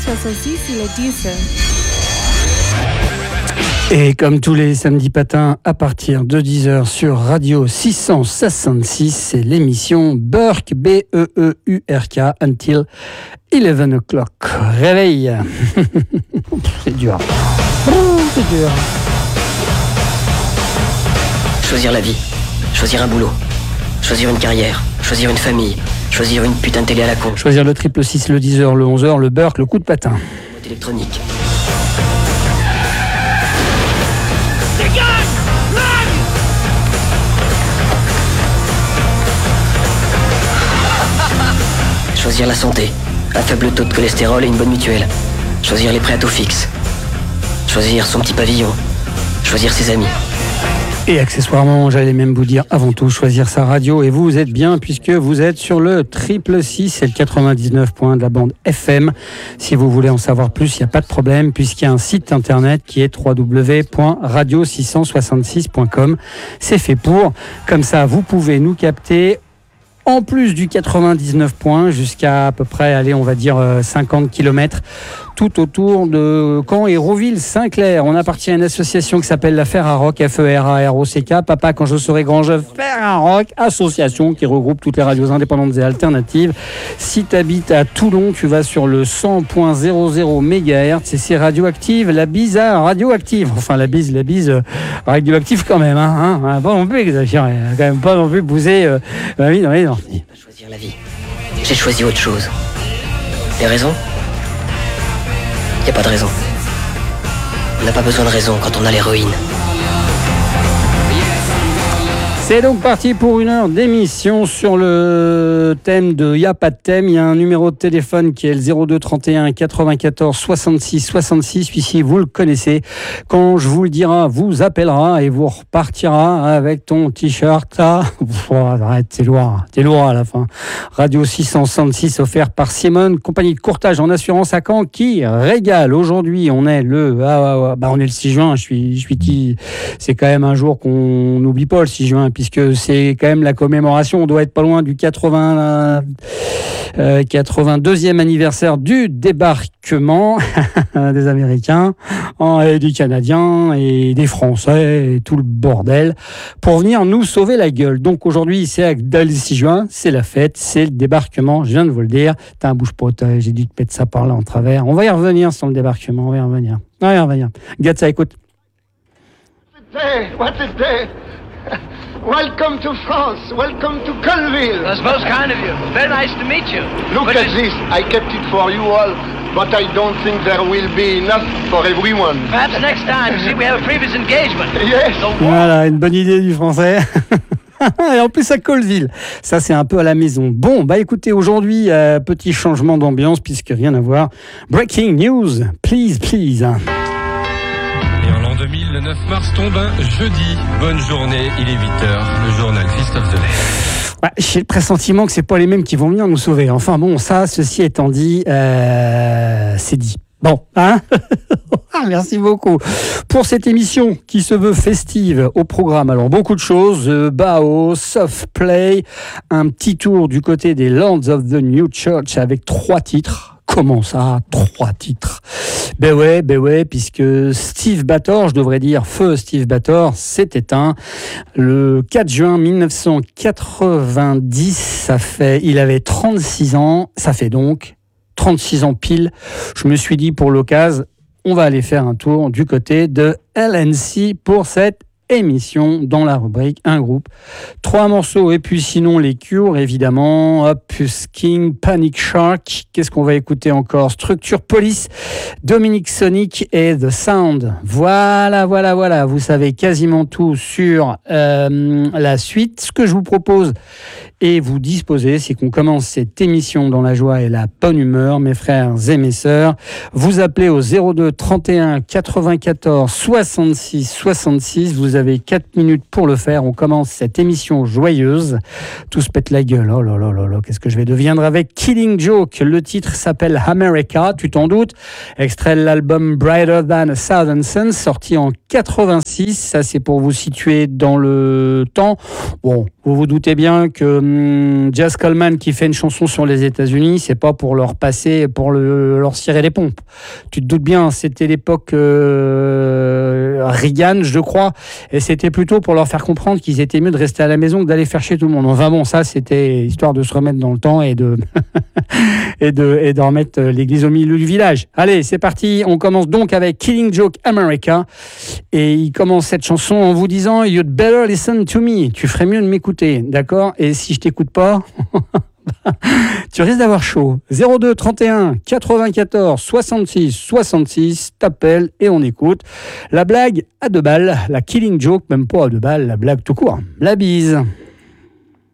66, il est 10h. Et comme tous les samedis patins, à partir de 10h sur Radio 666, c'est l'émission Burk, B-E-E-U-R-K, until 11 o'clock. Réveil. C'est dur. C'est dur. Choisir la vie, choisir un boulot, choisir une carrière, choisir une famille, choisir une putain de télé à la con. Choisir le 666, le 10h, le 11h, le Burk, le coup de patin. Électronique. Choisir la santé, un faible taux de cholestérol et une bonne mutuelle. Choisir les prêts à taux fixe. Choisir son petit pavillon. Choisir ses amis. Et accessoirement, j'allais même vous dire avant tout choisir sa radio. Et vous êtes bien puisque vous êtes sur le 666, c'est le 99 points de la bande FM. Si vous voulez en savoir plus, il n'y a pas de problème puisqu'il y a un site internet qui est www.radio666.com. C'est fait pour. Comme ça, vous pouvez nous capter en plus du 99 points jusqu'à à peu près, allez, on va dire 50 km tout autour de Caen et Roville-Saint-Clair. On appartient à une association qui s'appelle la Ferrarock, F-E-R-A-R-O-C-K. Papa, quand je serai grand, je Ferrarock, association qui regroupe toutes les radios indépendantes et alternatives. Si tu habites à Toulon, tu vas sur le 100.00 MHz et c'est radioactive, la bise radioactive. Enfin, la bise radioactive quand même, hein, pas non plus exagéré, quand même pas non plus pousser. Oui, non. Choisir la vie. J'ai choisi autre chose. Les raisons ? Y a pas de raison. On n'a pas besoin de raison quand on a l'héroïne. C'est donc parti pour une heure d'émission sur le thème de Y a pas de thème. Il y a un numéro de téléphone qui est le 02 31 94 66 66. Ici, vous le connaissez. Quand je vous le dirai, vous appellera et vous repartira avec ton t-shirt. Arrête, t'es lourd à la fin. Radio 666 offert par Simone, compagnie de courtage en assurance à Caen qui régale. Aujourd'hui, on est le 6 juin. C'est quand même un jour qu'on n'oublie pas le 6 juin. Puisque c'est quand même la commémoration, on doit être pas loin du 82e anniversaire du débarquement des Américains et des Canadiens et des Français et tout le bordel pour venir nous sauver la gueule. Donc aujourd'hui, c'est le 6 juin, c'est la fête, c'est le débarquement, je viens de vous le dire. T'as un bouche-pote, j'ai dû te mettre ça par là en travers. On va y revenir sur le débarquement, on va y revenir. Regarde ça, écoute. What a day! Welcome to France. Welcome to Colville. That's most kind of you. Very nice to meet you. Look at this. I kept it for you all, but I don't think there will be enough for everyone. Perhaps next time. See, we have a previous engagement. Yes. Voilà, une bonne idée du français. Et en plus à Colville, ça c'est un peu à la maison. Bon, écoutez, aujourd'hui, petit changement d'ambiance puisque rien à voir. Breaking news, please. Et en l'an 2000, le 9 mars tombe un jeudi. Bonne journée, il est 8h, le journal Christophe Delay. Ouais, j'ai le pressentiment que c'est pas les mêmes qui vont venir nous sauver. Enfin bon, ça, ceci étant dit, c'est dit. Bon, hein. Merci beaucoup pour cette émission qui se veut festive au programme. Alors beaucoup de choses, Bao, Soft Play, un petit tour du côté des Lands of the New Church avec 3 titres. Comment ça, 3 titres? Ben ouais, puisque Steve Battor, je devrais dire feu Steve Battor, s'est éteint le 4 juin 1990. Il avait 36 ans, ça fait donc 36 ans pile. Je me suis dit pour l'occasion, on va aller faire un tour du côté de LNC pour cette émission dans la rubrique Un groupe. 3 morceaux et puis sinon les Cure évidemment, Opus King, Panic Shark, qu'est-ce qu'on va écouter encore? Structure Police, Dominic Sonic et The Sound. Voilà, vous savez quasiment tout sur la suite. Ce que je vous propose et vous disposer, c'est qu'on commence cette émission dans la joie et la bonne humeur, mes frères et mes sœurs. Vous appelez au 02 31 94 66 66, vous avez 4 minutes pour le faire. On commence cette émission joyeuse. Tout se pète la gueule. Oh là là là là, qu'est-ce que je vais devenir avec Killing Joke. Le titre s'appelle America, tu t'en doutes. Extrait de l'album Brighter Than a Thousand Suns, sorti en 86. Ça, c'est pour vous situer dans le temps. Bon, vous vous doutez bien que Jazz Coleman qui fait une chanson sur les États-Unis, c'est pas pour leur passer, pour leur cirer les pompes. Tu te doutes bien, c'était l'époque Reagan, je crois, et c'était plutôt pour leur faire comprendre qu'ils étaient mieux de rester à la maison que d'aller faire chez tout le monde. Enfin bon, ça c'était histoire de se remettre dans le temps et de et de remettre l'église au milieu du village. Allez, c'est parti, on commence donc avec Killing Joke America, et il commence cette chanson en vous disant You'd better listen to me, tu ferais mieux de m'écouter, d'accord? Et si je t'écoute pas tu risques d'avoir chaud. 02 31 94 66 66, t'appelles et on écoute. La blague à 2 balles, la Killing Joke, même pas à 2 balles, la blague tout court. La bise.